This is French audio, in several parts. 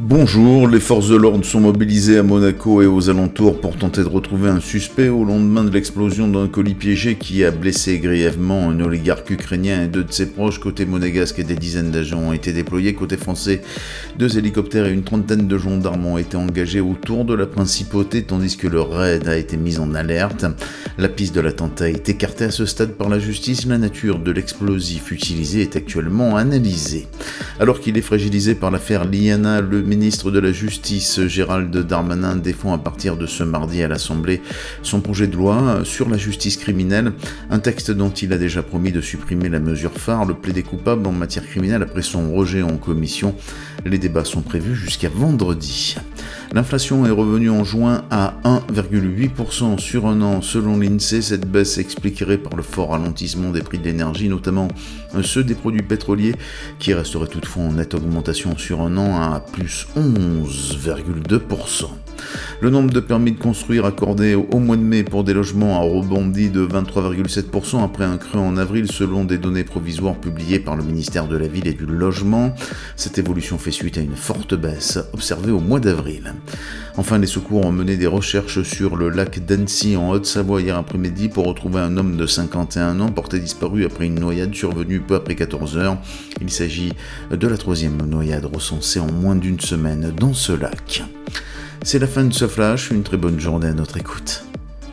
Bonjour, les forces de l'ordre sont mobilisées à Monaco et aux alentours pour tenter de retrouver un suspect au lendemain de l'explosion d'un colis piégé qui a blessé grièvement un oligarque ukrainien et deux de ses proches. Côté monégasque, des dizaines d'agents ont été déployés. Côté français, 2 hélicoptères et une trentaine de gendarmes ont été engagés autour de la principauté tandis que le raid a été mis en alerte. La piste de l'attentat est écartée à ce stade par la justice. La nature de l'explosif utilisé est actuellement analysée. Alors qu'il est fragilisé par l'affaire Liana, le ministre de la Justice, Gérald Darmanin, défend à partir de ce mardi à l'Assemblée son projet de loi sur la justice criminelle, un texte dont il a déjà promis de supprimer la mesure phare, le plaidé coupable en matière criminelle après son rejet en commission. Les débats sont prévus jusqu'à vendredi. L'inflation est revenue en juin à 1,8% sur un an selon l'INSEE. Cette baisse s'expliquerait par le fort ralentissement des prix de l'énergie, notamment ceux des produits pétroliers, qui resteraient toutefois en nette augmentation sur un an à plus 11,2%. Le nombre de permis de construire accordés au mois de mai pour des logements a rebondi de 23,7% après un creux en avril selon des données provisoires publiées par le ministère de la Ville et du Logement. Cette évolution fait suite à une forte baisse observée au mois d'avril. Enfin, les secours ont mené des recherches sur le lac d'Annecy en Haute-Savoie hier après-midi pour retrouver un homme de 51 ans porté disparu après une noyade survenue peu après 14 heures. Il s'agit de la 3e noyade recensée en moins d'une semaine dans ce lac. C'est la fin de ce flash, une très bonne journée à notre écoute.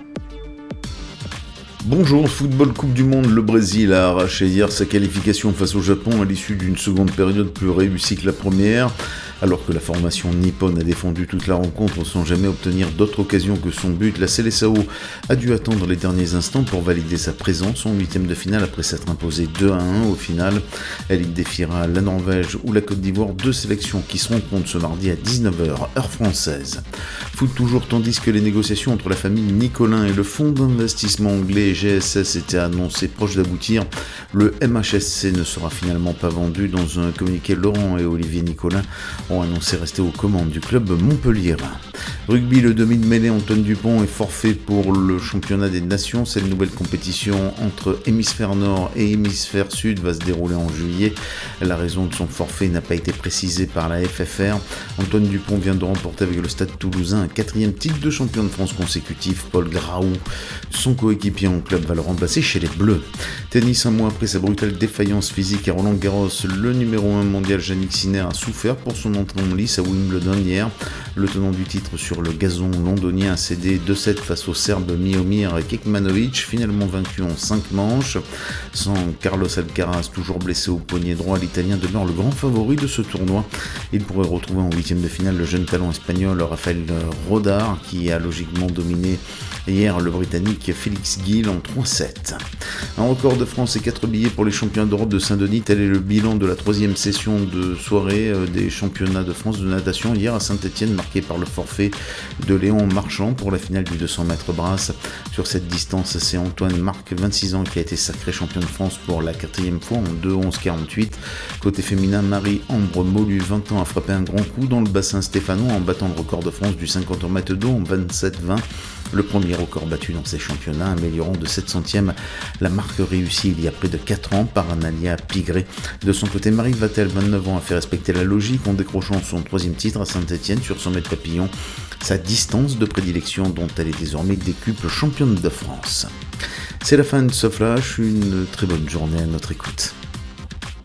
Bonjour, football Coupe du Monde, le Brésil a arraché hier sa qualification face au Japon à l'issue d'une seconde période plus réussie que la première. Alors que la formation nippone a défendu toute la rencontre sans jamais obtenir d'autre occasion que son but, la Seleção a dû attendre les derniers instants pour valider sa présence en 8e de finale après s'être imposée 2-1 au final. Elle y défiera la Norvège ou la Côte d'Ivoire, 2 sélections qui se rencontrent ce mardi à 19h, heure française. Foot toujours, tandis que les négociations entre la famille Nicolin et le fonds d'investissement anglais GSS étaient annoncées proches d'aboutir. Le MHSC ne sera finalement pas vendu. Dans un communiqué, Laurent et Olivier Nicolin ont annoncé rester aux commandes du club montpelliérain. Rugby, le demi de mêlée Antoine Dupont est forfait pour le championnat des nations. Cette nouvelle compétition entre hémisphère nord et hémisphère sud va se dérouler en juillet. La raison de son forfait n'a pas été précisée par la FFR. Antoine Dupont vient de remporter avec le Stade Toulousain un 4e titre de champion de France consécutif. Paul Graou, son coéquipier en club, va le remplacer chez les Bleus. Tennis, un mois après sa brutale défaillance physique à Roland-Garros, le numéro 1 mondial Jannik Sinner a souffert pour son entrée en lice à Wimbledon hier. Le tenant du titre sur le gazon londonien a cédé 2-7 face au Serbe Miomir Kekmanovic, finalement vaincu en 5 manches. Sans Carlos Alcaraz, toujours blessé au poignet droit, l'Italien demeure le grand favori de ce tournoi. Il pourrait retrouver en 8e de finale le jeune talent espagnol Rafael Rodar, qui a logiquement dominé hier le Britannique Félix Gil en 3-7. Un record de France et 4 billets pour les championnats d'Europe de Saint-Denis. Tel est le bilan de la 3e session de soirée des championnats de France de natation hier à Saint-Etienne, marqué par le forfait de Léon Marchand pour la finale du 200 mètres brasse. Sur cette distance, c'est Antoine Marc, 26 ans, qui a été sacré champion de France pour la 4e fois en 2:11:48. Côté féminin, Marie-Ambre Molu, 20 ans, a frappé un grand coup dans le bassin stéphanois en battant le record de France du 50 mètres d'eau en 27:20. Le premier record battu dans ces championnats, améliorant de 7 centièmes la marque réussie il y a près de 4 ans par Analia Pigré. De son côté, Marie Vatel, 29 ans, a fait respecter la logique en décrochant son 3e titre à Saint-Etienne sur 100 mètres papillon, sa distance de prédilection dont elle est désormais décuple championne de France. C'est la fin de ce flash, une très bonne journée à notre écoute.